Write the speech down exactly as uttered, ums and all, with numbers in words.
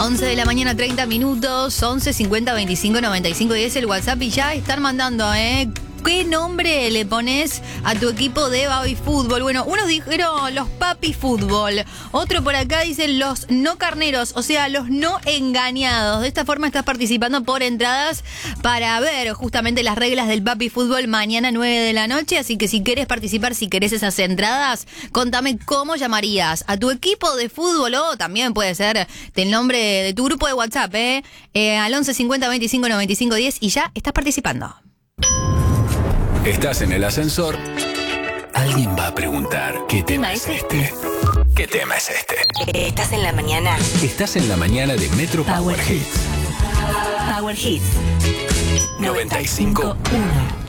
once de la mañana, treinta minutos, once cincuenta veinticinco noventa y cinco diez el WhatsApp y ya están mandando, ¿eh? ¿Qué nombre le pones a tu equipo de baby fútbol? Bueno, unos dijeron los papi fútbol, otro por acá dicen los no carneros, o sea, los no engañados. De esta forma estás participando por entradas para ver justamente las reglas del papi fútbol mañana nueve de la noche, así que si querés participar, si querés esas entradas, contame cómo llamarías a tu equipo de fútbol o también puede ser el nombre de tu grupo de WhatsApp, ¿eh? eh al once cincuenta veinticinco noventa y cinco diez y ya estás participando. Estás en el ascensor. Alguien va a preguntar, ¿qué tema es este? ¿Qué tema es este? Estás en la mañana. Estás en la mañana de Metro Power, Power Hits. Power Hits. noventa y cinco uno.